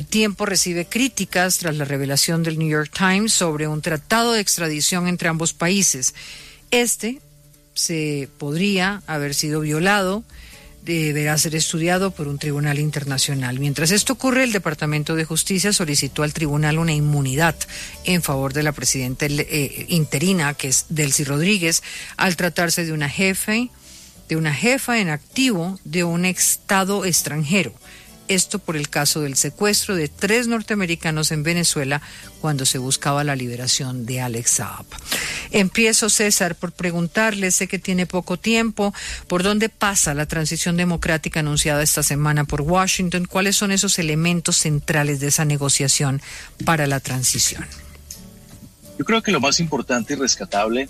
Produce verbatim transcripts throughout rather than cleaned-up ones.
tiempo recibe críticas tras la revelación del New York Times sobre un tratado de extradición entre ambos países. Este se podría haber sido violado, deberá ser estudiado por un tribunal internacional. Mientras esto ocurre, el Departamento de Justicia solicitó al tribunal una inmunidad en favor de la presidenta eh, interina, que es Delcy Rodríguez, al tratarse de una jefe, de una jefa en activo de un estado extranjero. Esto por el caso del secuestro de tres norteamericanos en Venezuela cuando se buscaba la liberación de Alex Saab. Empiezo, César, por preguntarle, sé que tiene poco tiempo, ¿por dónde pasa la transición democrática anunciada esta semana por Washington? ¿Cuáles son esos elementos centrales de esa negociación para la transición? Yo creo que lo más importante y rescatable,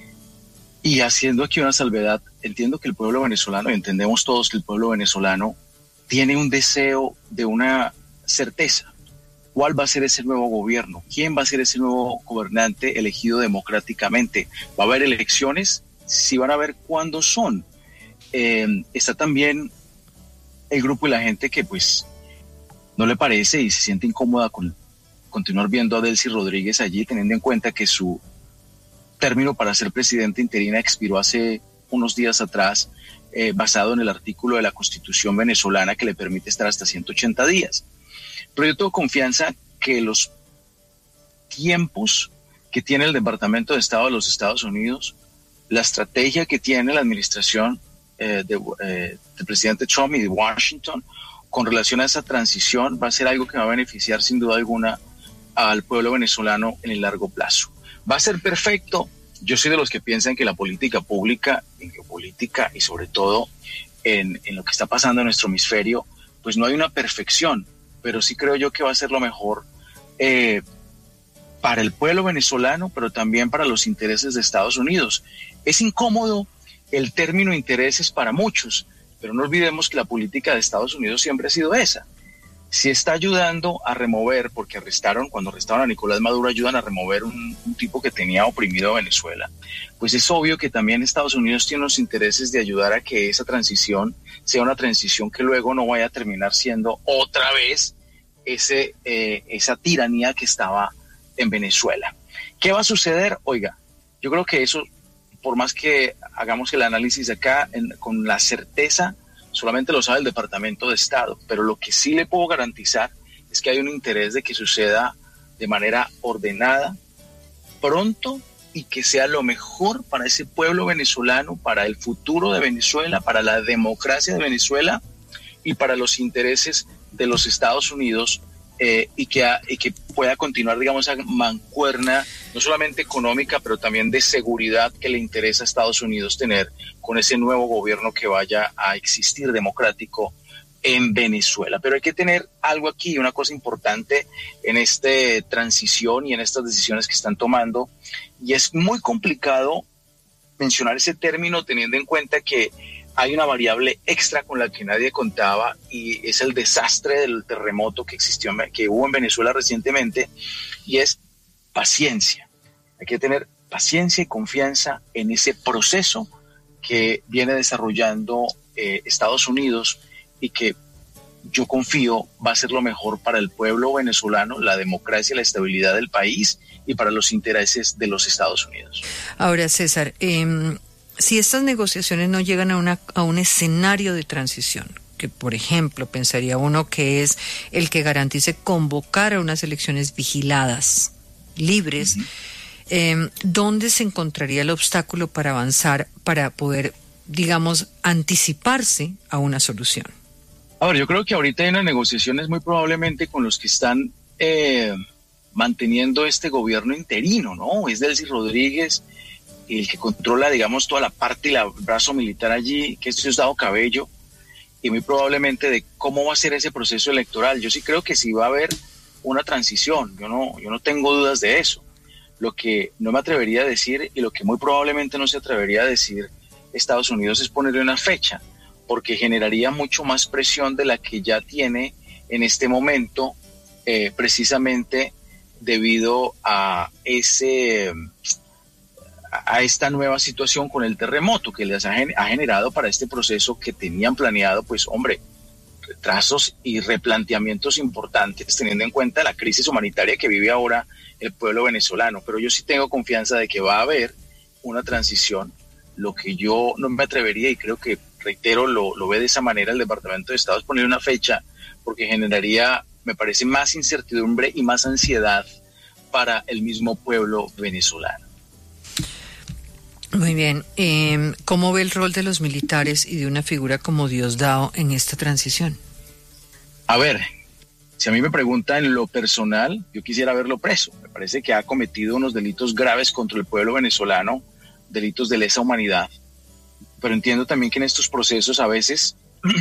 y haciendo aquí una salvedad, entiendo que el pueblo venezolano, y entendemos todos que el pueblo venezolano tiene un deseo de una certeza. ¿Cuál va a ser ese nuevo gobierno? ¿Quién va a ser ese nuevo gobernante elegido democráticamente? ¿Va a haber elecciones? Sí, van a ver cuándo son. Eh, está también el grupo y la gente que pues no le parece y se siente incómoda con continuar viendo a Delcy Rodríguez allí, teniendo en cuenta que su término para ser presidenta interina expiró hace unos días atrás, Eh, basado en el artículo de la Constitución venezolana que le permite estar hasta ciento ochenta días. Pero yo tengo confianza que los tiempos que tiene el Departamento de Estado de los Estados Unidos, la estrategia que tiene la administración eh, de, eh, del presidente Trump y de Washington con relación a esa transición va a ser algo que va a beneficiar sin duda alguna al pueblo venezolano en el largo plazo. ¿Va a ser perfecto? Yo soy de los que piensan que la política pública, en geopolítica y sobre todo en, en lo que está pasando en nuestro hemisferio, pues no hay una perfección, pero sí creo yo que va a ser lo mejor eh, para el pueblo venezolano, pero también para los intereses de Estados Unidos. Es incómodo el término intereses para muchos, pero no olvidemos que la política de Estados Unidos siempre ha sido esa. Si está ayudando a remover, porque arrestaron, cuando arrestaron a Nicolás Maduro, ayudan a remover un, un tipo que tenía oprimido a Venezuela, pues es obvio que también Estados Unidos tiene los intereses de ayudar a que esa transición sea una transición que luego no vaya a terminar siendo otra vez ese, eh, esa tiranía que estaba en Venezuela. ¿Qué va a suceder? Oiga, yo creo que eso, por más que hagamos el análisis acá en, con la certeza, solamente lo sabe el Departamento de Estado, pero lo que sí le puedo garantizar es que hay un interés de que suceda de manera ordenada, pronto, y que sea lo mejor para ese pueblo venezolano, para el futuro de Venezuela, para la democracia de Venezuela y para los intereses de los Estados Unidos, eh, y, que, y que pueda continuar, digamos, esa mancuerna, no solamente económica, pero también de seguridad que le interesa a Estados Unidos tener con ese nuevo gobierno que vaya a existir democrático en Venezuela. Pero hay que tener algo aquí, una cosa importante en esta transición y en estas decisiones que están tomando, y es muy complicado mencionar ese término teniendo en cuenta que hay una variable extra con la que nadie contaba, y es el desastre del terremoto que existió, que hubo en Venezuela recientemente, y es paciencia. Hay que tener paciencia y confianza en ese proceso que viene desarrollando eh, Estados Unidos, y que yo confío va a ser lo mejor para el pueblo venezolano, la democracia y la estabilidad del país, y para los intereses de los Estados Unidos. Ahora, César, eh, si estas negociaciones no llegan a, una, a un escenario de transición, que por ejemplo pensaría uno que es el que garantice convocar a unas elecciones vigiladas, libres, uh-huh. eh, ¿dónde se encontraría el obstáculo para avanzar, para poder, digamos, anticiparse a una solución? Ahora, yo creo que ahorita hay unas negociaciones muy probablemente con los que están eh, manteniendo este gobierno interino, ¿no? Es Delcy Rodríguez, el que controla, digamos, toda la parte y el brazo militar allí, que es Diosdado Cabello, y muy probablemente de cómo va a ser ese proceso electoral. Yo sí creo que sí va a haber una transición, yo no, yo no tengo dudas de eso. Lo que no me atrevería a decir, y lo que muy probablemente no se atrevería a decir Estados Unidos, es ponerle una fecha, porque generaría mucho más presión de la que ya tiene en este momento, eh, precisamente debido a ese a esta nueva situación con el terremoto que les ha, ha generado para este proceso que tenían planeado. Pues hombre, trazos y replanteamientos importantes, teniendo en cuenta la crisis humanitaria que vive ahora el pueblo venezolano. Pero yo sí tengo confianza de que va a haber una transición. Lo que yo no me atrevería, y creo que, reitero, lo, lo ve de esa manera el Departamento de Estado, es poner una fecha, porque generaría, me parece, más incertidumbre y más ansiedad para el mismo pueblo venezolano. Muy bien. Eh, ¿Cómo ve el rol de los militares y de una figura como Diosdado en esta transición? A ver, si a mí me preguntan en lo personal, yo quisiera verlo preso. Me parece que ha cometido unos delitos graves contra el pueblo venezolano, delitos de lesa humanidad. Pero entiendo también que en estos procesos a veces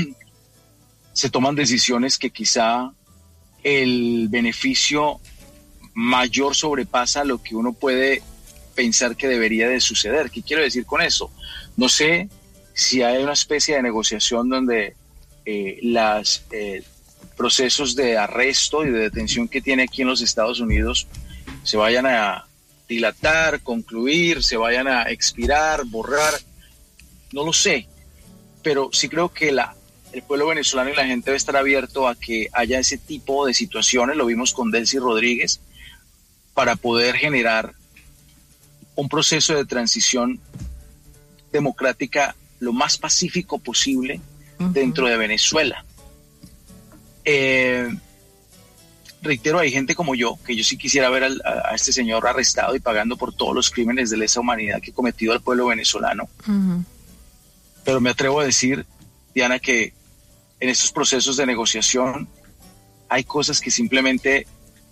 se toman decisiones que quizá el beneficio mayor sobrepasa lo que uno puede pensar que debería de suceder. ¿Qué quiero decir con eso? No sé si hay una especie de negociación donde eh, los eh, procesos de arresto y de detención que tiene aquí en los Estados Unidos se vayan a dilatar, concluir, se vayan a expirar, borrar. No lo sé, pero sí creo que la, el pueblo venezolano y la gente debe estar abierto a que haya ese tipo de situaciones. Lo vimos con Delcy Rodríguez, para poder generar un proceso de transición democrática lo más pacífico posible uh-huh. dentro de Venezuela. Eh, reitero, hay gente como yo, que yo sí quisiera ver al, a, a este señor arrestado y pagando por todos los crímenes de lesa humanidad que ha cometido el pueblo venezolano. Uh-huh. Pero me atrevo a decir, Diana, que en estos procesos de negociación hay cosas que simplemente,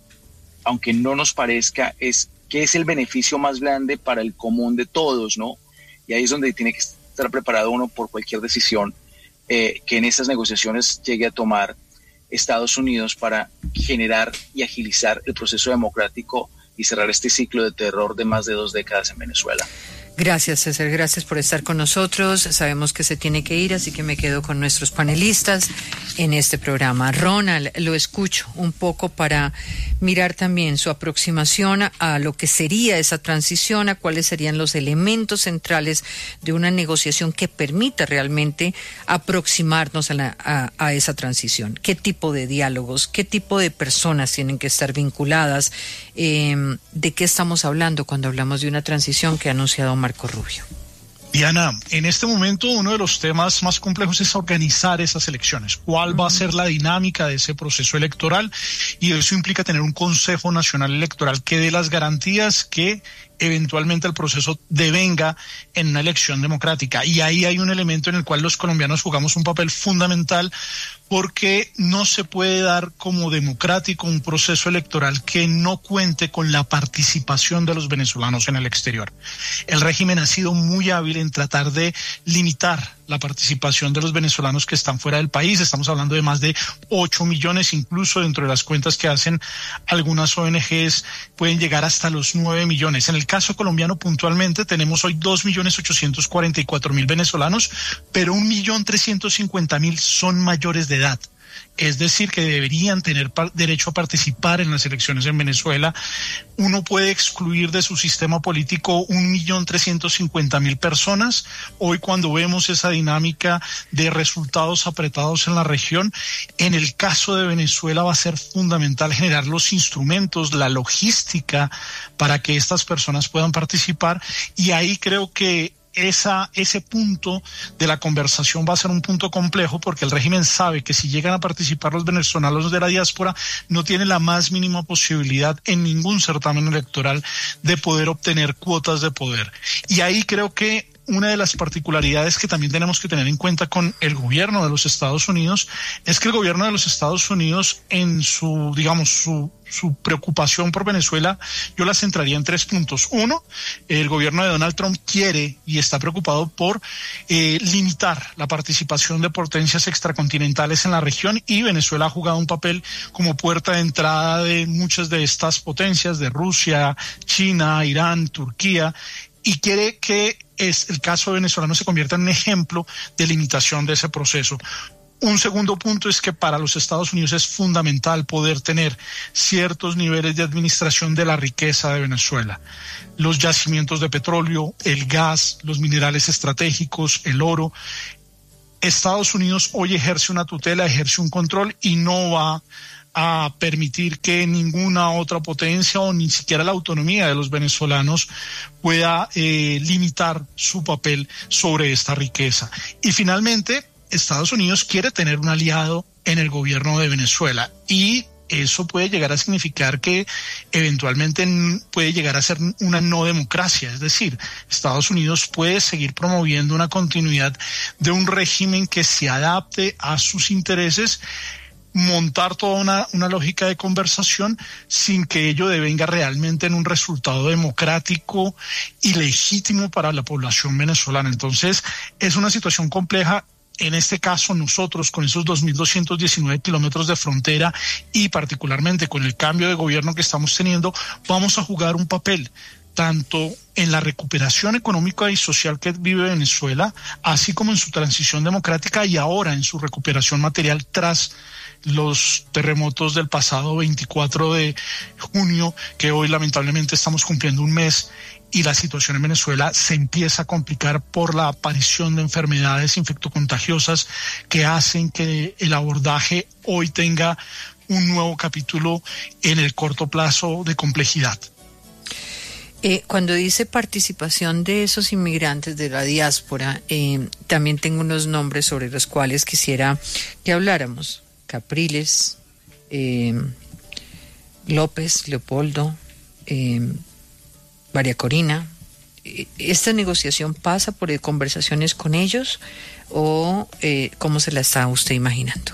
aunque no nos parezca, es qué es el beneficio más grande para el común de todos, ¿no? Y ahí es donde tiene que estar preparado uno por cualquier decisión eh, que en esas negociaciones llegue a tomar Estados Unidos para generar y agilizar el proceso democrático y cerrar este ciclo de terror de más de dos décadas en Venezuela. Gracias, César, gracias por estar con nosotros. Sabemos que se tiene que ir, así que me quedo con nuestros panelistas en este programa. Ronald, lo escucho un poco para mirar también su aproximación a lo que sería esa transición, a cuáles serían los elementos centrales de una negociación que permita realmente aproximarnos a, la, a, a esa transición. ¿Qué tipo de diálogos, qué tipo de personas tienen que estar vinculadas? Eh, ¿De qué estamos hablando cuando hablamos de una transición que ha anunciado Marco Rubio? Diana, en este momento uno de los temas más complejos es organizar esas elecciones. ¿Cuál uh-huh. va a ser la dinámica de ese proceso electoral? Y eso implica tener un Consejo Nacional Electoral que dé las garantías que eventualmente el proceso devenga en una elección democrática. Y ahí hay un elemento en el cual los colombianos jugamos un papel fundamental, porque no se puede dar como democrático un proceso electoral que no cuente con la participación de los venezolanos en el exterior. El régimen ha sido muy hábil en tratar de limitar la participación de los venezolanos que están fuera del país. Estamos hablando de más de ocho millones, incluso dentro de las cuentas que hacen algunas O N Ges pueden llegar hasta los nueve millones. En el caso colombiano puntualmente tenemos hoy dos millones ochocientos cuarenta y cuatro mil venezolanos, pero un millón trescientos cincuenta mil son mayores de edad. Es decir, que deberían tener derecho a participar en las elecciones en Venezuela. Uno puede excluir de su sistema político un millón trescientos cincuenta mil personas. Hoy, cuando vemos esa dinámica de resultados apretados en la región, en el caso de Venezuela va a ser fundamental generar los instrumentos, la logística para que estas personas puedan participar. Y ahí creo que Esa, ese punto de la conversación va a ser un punto complejo, porque el régimen sabe que si llegan a participar los venezolanos de la diáspora, no tiene la más mínima posibilidad en ningún certamen electoral de poder obtener cuotas de poder. Y ahí creo que una de las particularidades que también tenemos que tener en cuenta con el gobierno de los Estados Unidos es que el gobierno de los Estados Unidos, en su, digamos, su, su preocupación por Venezuela, yo la centraría en tres puntos. Uno, el gobierno de Donald Trump quiere y está preocupado por eh, limitar la participación de potencias extracontinentales en la región, y Venezuela ha jugado un papel como puerta de entrada de muchas de estas potencias, de Rusia, China, Irán, Turquía, y quiere que es el caso venezolano se convierta en un ejemplo de limitación de ese proceso. Un segundo punto es que para los Estados Unidos es fundamental poder tener ciertos niveles de administración de la riqueza de Venezuela. Los yacimientos de petróleo, el gas, los minerales estratégicos, el oro. Estados Unidos hoy ejerce una tutela, ejerce un control y no va a permitir que ninguna otra potencia o ni siquiera la autonomía de los venezolanos pueda eh, limitar su papel sobre esta riqueza. Y finalmente, Estados Unidos quiere tener un aliado en el gobierno de Venezuela y eso puede llegar a significar que eventualmente puede llegar a ser una no democracia, es decir, Estados Unidos puede seguir promoviendo una continuidad de un régimen que se adapte a sus intereses, montar toda una, una lógica de conversación sin que ello devenga realmente en un resultado democrático y legítimo para la población venezolana. Entonces, es una situación compleja. En este caso, nosotros con esos dos mil doscientos diecinueve kilómetros de frontera y particularmente con el cambio de gobierno que estamos teniendo, vamos a jugar un papel tanto en la recuperación económica y social que vive Venezuela, así como en su transición democrática y ahora en su recuperación material tras los terremotos del pasado veinticuatro de junio, que hoy lamentablemente estamos cumpliendo un mes y la situación en Venezuela se empieza a complicar por la aparición de enfermedades infectocontagiosas que hacen que el abordaje hoy tenga un nuevo capítulo en el corto plazo de complejidad. Eh, cuando dice participación de esos inmigrantes de la diáspora, eh, también tengo unos nombres sobre los cuales quisiera que habláramos. Capriles, eh, López, Leopoldo, eh, María Corina. ¿Esta negociación pasa por conversaciones con ellos o eh, cómo se la está usted imaginando?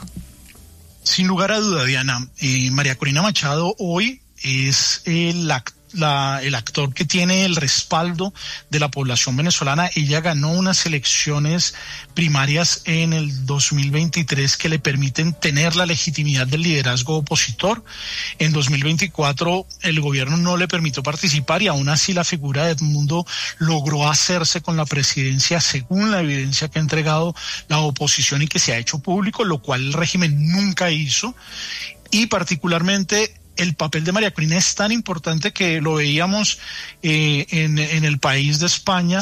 Sin lugar a duda, Diana, eh, María Corina Machado hoy es el actor. La, el actor que tiene el respaldo de la población venezolana. Ella ganó unas elecciones primarias en el dos mil veintitrés que le permiten tener la legitimidad del liderazgo opositor. En dos mil veinticuatro el gobierno no le permitió participar y aún así la figura de Edmundo logró hacerse con la presidencia según la evidencia que ha entregado la oposición y que se ha hecho público, lo cual el régimen nunca hizo. Y particularmente el papel de María Corina es tan importante que lo veíamos eh, en, en el país de España.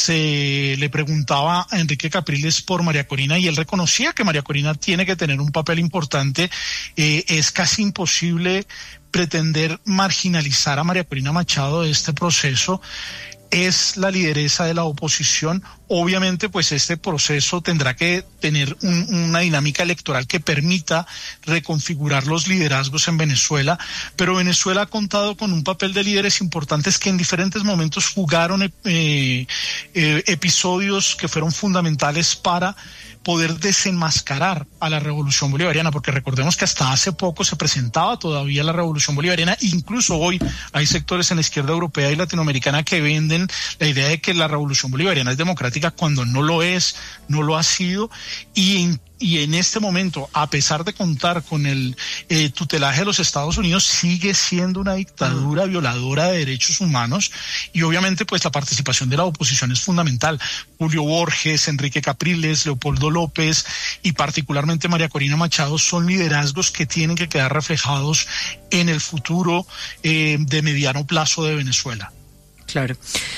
Se le preguntaba a Enrique Capriles por María Corina y él reconocía que María Corina tiene que tener un papel importante. Eh, es casi imposible pretender marginalizar a María Corina Machado de este proceso. Es la lideresa de la oposición. Obviamente, pues este proceso tendrá que tener un, una dinámica electoral que permita reconfigurar los liderazgos en Venezuela, pero Venezuela ha contado con un papel de líderes importantes que en diferentes momentos jugaron eh, eh, episodios que fueron fundamentales para poder desenmascarar a la revolución bolivariana, porque recordemos que hasta hace poco se presentaba todavía la revolución bolivariana. Incluso hoy hay sectores en la izquierda europea y latinoamericana que venden la idea de que la revolución bolivariana es democrática cuando no lo es, no lo ha sido, y en Y en este momento, a pesar de contar con el eh, tutelaje de los Estados Unidos, sigue siendo una dictadura violadora de derechos humanos y obviamente pues la participación de la oposición es fundamental. Julio Borges, Enrique Capriles, Leopoldo López y particularmente María Corina Machado son liderazgos que tienen que quedar reflejados en el futuro eh, de mediano plazo de Venezuela. Claro.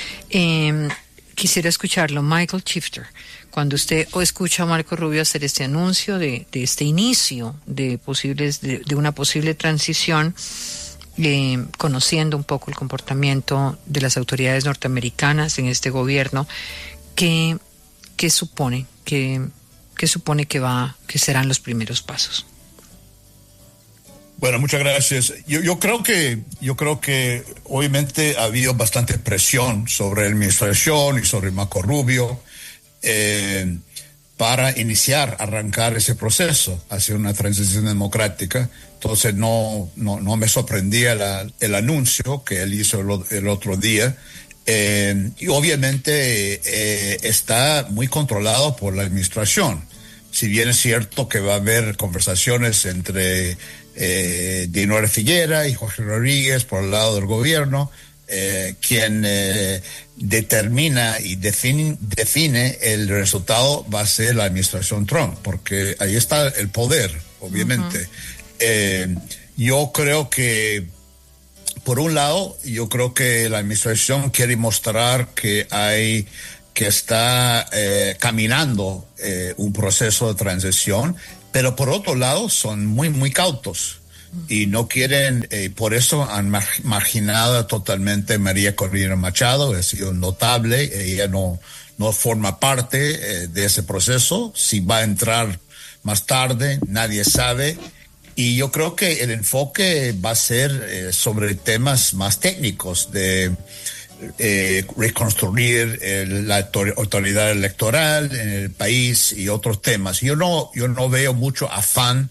Eh, quisiera escucharlo, Michael Shifter. Cuando usted o escucha a Marco Rubio hacer este anuncio de, de este inicio de posibles de, de una posible transición, eh, conociendo un poco el comportamiento de las autoridades norteamericanas en este gobierno, ¿qué, qué supone que qué supone que va que serán los primeros pasos? Bueno, muchas gracias. Yo, yo creo que yo creo que obviamente ha habido bastante presión sobre la administración y sobre Marco Rubio. Eh, para iniciar, arrancar ese proceso hacia una transición democrática. Entonces no, no, no me sorprendía la, el anuncio que él hizo el, el otro día. Eh, y obviamente eh, está muy controlado por la administración. Si bien es cierto que va a haber conversaciones entre eh, Dinora Figuera y Jorge Rodríguez por el lado del gobierno, Eh, quien eh, determina y define, define el resultado va a ser la administración Trump, porque ahí está el poder, obviamente. Uh-huh. Eh, yo creo que, por un lado, yo creo que la administración quiere mostrar que hay que está eh, caminando eh, un proceso de transición, pero por otro lado son muy, muy cautos y no quieren, eh, por eso han mar marginado totalmente a María Corina Machado. Ha sido notable, ella no, no forma parte eh, de ese proceso. Si va a entrar más tarde, nadie sabe. Y yo creo que el enfoque va a ser eh, sobre temas más técnicos de eh, reconstruir el, la autoridad electoral en el país y otros temas. Yo no, yo no veo mucho afán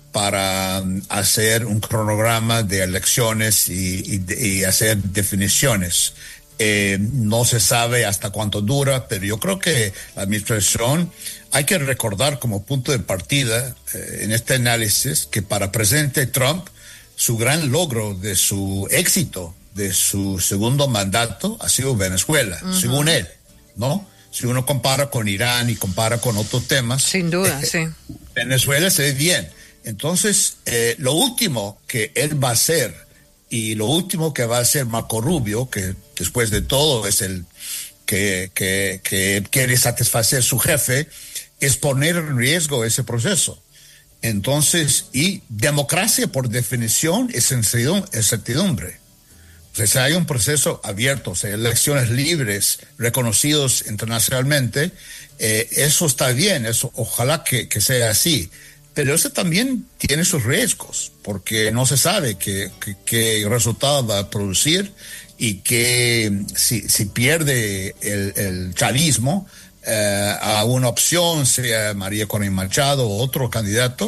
para hacer un cronograma de elecciones y, y, y hacer definiciones. Eh, no se sabe hasta cuánto dura, pero yo creo que la administración, hay que recordar como punto de partida eh, en este análisis que para presidente Trump, su gran logro de su éxito de su segundo mandato ha sido Venezuela, uh-huh. según él, ¿no? Si uno compara con Irán y compara con otros temas. Sin duda, eh, sí. Venezuela se ve bien. Entonces, eh, lo último que él va a hacer y lo último que va a hacer Marco Rubio, que después de todo es el que, que, que quiere satisfacer su jefe, es poner en riesgo ese proceso. Entonces, y democracia por definición es incertidumbre. O sea, si hay un proceso abierto, o sea, elecciones libres, reconocidos internacionalmente, eh, eso está bien, eso ojalá que, que sea así. Pero eso también tiene sus riesgos, porque no se sabe qué, qué, qué resultado va a producir y que si, si pierde el, el chavismo eh, a una opción, sea María Corina Machado o otro candidato,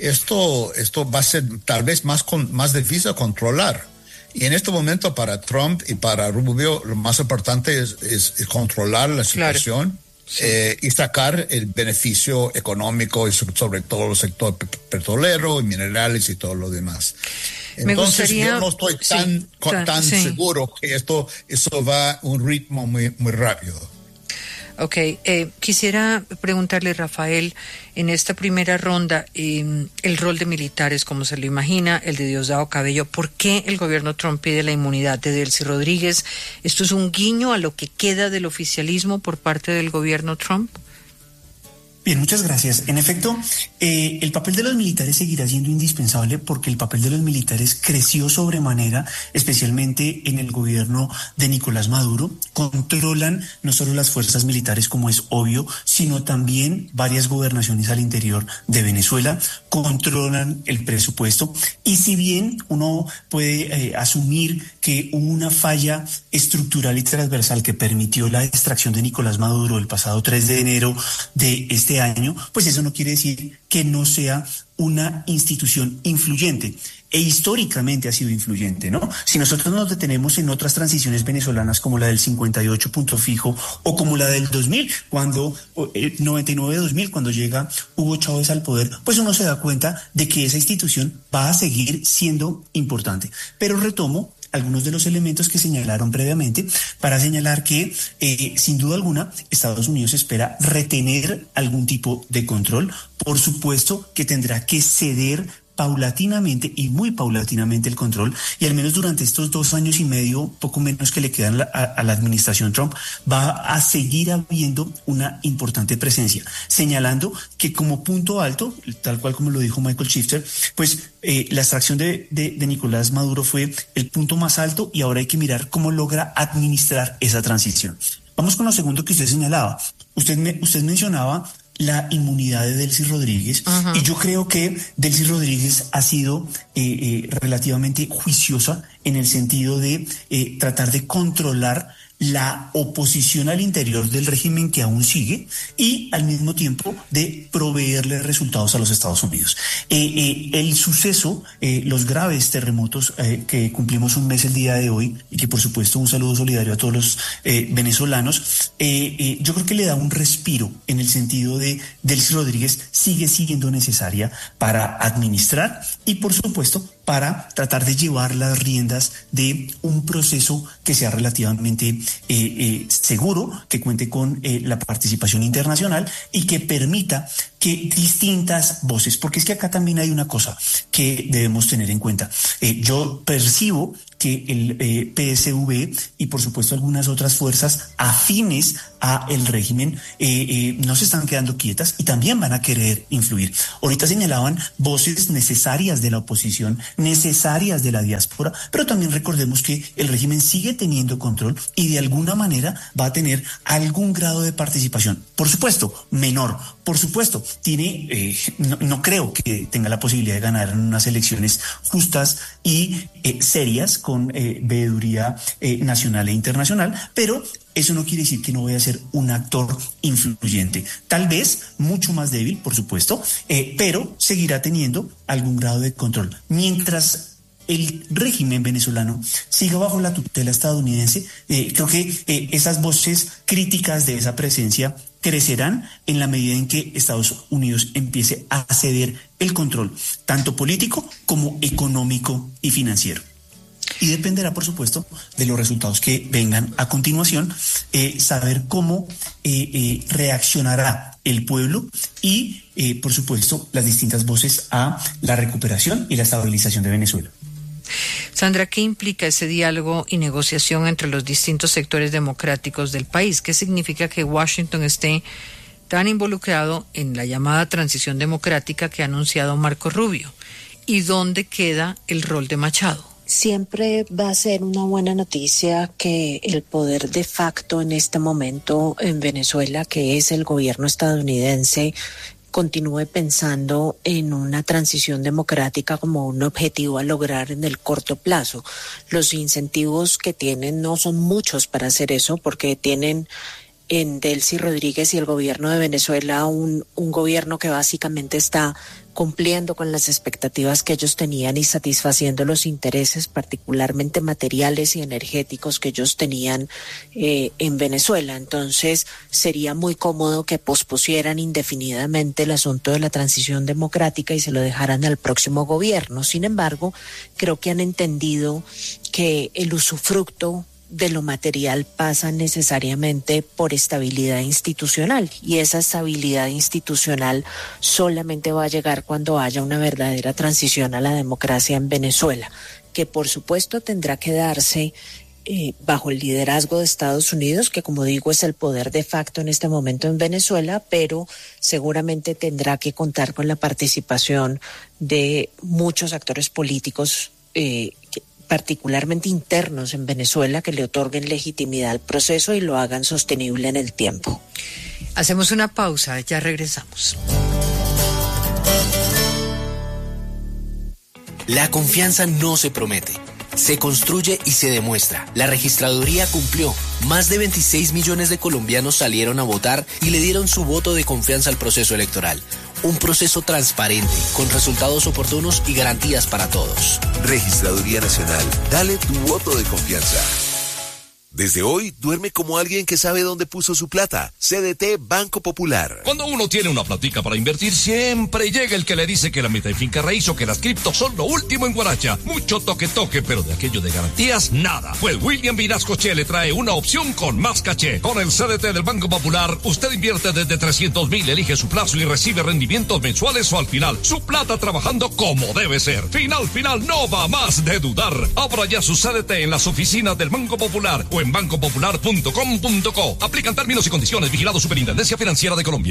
esto, esto va a ser tal vez más, con, más difícil de controlar. Y en este momento para Trump y para Rubio lo más importante es, es, es controlar la situación. Claro. Sí. Eh, y sacar el beneficio económico y sobre todo el sector petrolero y minerales y todo lo demás. Entonces, me gustaría, yo no estoy tan, sí, tan, tan sí. seguro que esto, eso va a un ritmo muy, muy rápido. Ok, eh, quisiera preguntarle, Rafael, en esta primera ronda, eh, el rol de militares, como se lo imagina, el de Diosdado Cabello, ¿por qué el gobierno Trump pide la inmunidad de Delcy Rodríguez? ¿Esto es un guiño a lo que queda del oficialismo por parte del gobierno Trump? Bien, muchas gracias. En efecto, eh, el papel de los militares seguirá siendo indispensable porque el papel de los militares creció sobremanera, especialmente en el gobierno de Nicolás Maduro. Controlan no solo las fuerzas militares, como es obvio, sino también varias gobernaciones al interior de Venezuela. Controlan el presupuesto. Y si bien uno puede eh, asumir que hubo una falla estructural y transversal que permitió la extracción de Nicolás Maduro el pasado tres de enero de este año, pues eso no quiere decir que no sea una institución influyente. E históricamente ha sido influyente, ¿no? Si nosotros nos detenemos en otras transiciones venezolanas como la del cincuenta y ocho punto fijo o como la del dos mil, cuando eh, noventa y nueve dos mil, cuando llega Hugo Chávez al poder, pues uno se da cuenta de que esa institución va a seguir siendo importante. Pero retomo algunos de los elementos que señalaron previamente para señalar que, eh, sin duda alguna, Estados Unidos espera retener algún tipo de control. Por supuesto que tendrá que ceder paulatinamente y muy paulatinamente el control, y al menos durante estos dos años y medio, poco menos que le quedan a, a la administración Trump, va a seguir habiendo una importante presencia, señalando que como punto alto, tal cual como lo dijo Michael Shifter, pues eh, la extracción de, de, de Nicolás Maduro fue el punto más alto y ahora hay que mirar cómo logra administrar esa transición. Vamos con lo segundo que usted señalaba. Usted, me, usted mencionaba la inmunidad de Delcy Rodríguez, uh-huh. y yo creo que Delcy Rodríguez ha sido eh, eh, relativamente juiciosa en el sentido de eh, tratar de controlar la oposición al interior del régimen que aún sigue y al mismo tiempo de proveerle resultados a los Estados Unidos. Eh, eh, el suceso, eh, los graves terremotos eh, que cumplimos un mes el día de hoy y que por supuesto un saludo solidario a todos los eh, venezolanos, eh, eh, yo creo que le da un respiro en el sentido de Delcy Rodríguez sigue siendo necesaria para administrar y por supuesto para tratar de llevar las riendas de un proceso que sea relativamente eh, eh, seguro, que cuente con eh, la participación internacional y que permita que distintas voces, porque es que acá también hay una cosa que debemos tener en cuenta. Eh, yo percibo que el eh, P S V y por supuesto algunas otras fuerzas afines a el régimen eh, eh, no se están quedando quietas y también van a querer influir. Ahorita señalaban voces necesarias de la oposición, necesarias de la diáspora, pero también recordemos que el régimen sigue teniendo control y de alguna manera va a tener algún grado de participación. Por supuesto, menor. Por supuesto, tiene, eh, no, no creo que tenga la posibilidad de ganar en unas elecciones justas y eh, serias con eh, veeduría eh, nacional e internacional, pero eso no quiere decir que no vaya a ser un actor influyente. Tal vez mucho más débil, por supuesto, eh, pero seguirá teniendo algún grado de control. Mientras el régimen venezolano siga bajo la tutela estadounidense, eh, creo que eh, esas voces críticas de esa presencia crecerán en la medida en que Estados Unidos empiece a ceder el control, tanto político como económico y financiero. Y dependerá, por supuesto, de los resultados que vengan a continuación, eh, saber cómo eh, eh, reaccionará el pueblo y, eh, por supuesto, las distintas voces a la recuperación y la estabilización de Venezuela. Sandra, ¿qué implica ese diálogo y negociación entre los distintos sectores democráticos del país? ¿Qué significa que Washington esté tan involucrado en la llamada transición democrática que ha anunciado Marco Rubio? ¿Y dónde queda el rol de Machado? Siempre va a ser una buena noticia que el poder de facto en este momento en Venezuela, que es el gobierno estadounidense, continúe pensando en una transición democrática como un objetivo a lograr en el corto plazo. Los incentivos que tienen no son muchos para hacer eso, porque tienen en Delcy Rodríguez y el gobierno de Venezuela un, un gobierno que básicamente está cumpliendo con las expectativas que ellos tenían y satisfaciendo los intereses particularmente materiales y energéticos que ellos tenían eh, en Venezuela. Entonces sería muy cómodo que pospusieran indefinidamente el asunto de la transición democrática y se lo dejaran al próximo gobierno. Sin embargo, creo que han entendido que el usufructo de lo material pasa necesariamente por estabilidad institucional, y esa estabilidad institucional solamente va a llegar cuando haya una verdadera transición a la democracia en Venezuela, que por supuesto tendrá que darse eh, bajo el liderazgo de Estados Unidos, que como digo es el poder de facto en este momento en Venezuela, pero seguramente tendrá que contar con la participación de muchos actores políticos eh, que particularmente internos en Venezuela, que le otorguen legitimidad al proceso y lo hagan sostenible en el tiempo. Hacemos una pausa, ya regresamos. La confianza no se promete, se construye y se demuestra. La registraduría cumplió. Más de veintiséis millones de colombianos salieron a votar y le dieron su voto de confianza al proceso electoral. Un proceso transparente, con resultados oportunos y garantías para todos. Registraduría Nacional, dale tu voto de confianza. Desde hoy, duerme como alguien que sabe dónde puso su plata. C D T Banco Popular. Cuando uno tiene una platica para invertir, siempre llega el que le dice que la meta en finca raíz o que las criptos son lo último en guaracha. Mucho toque-toque, pero de aquello de garantías, nada. Pues William Vinascoche le trae una opción con más caché. Con el C D T del Banco Popular, usted invierte desde trescientos mil, elige su plazo y recibe rendimientos mensuales o al final. Su plata trabajando como debe ser. Final, final, no va más de dudar. Abra ya su C D T en las oficinas del Banco Popular o en banco popular punto com punto co. Aplican términos y condiciones. Vigilado Superintendencia Financiera de Colombia.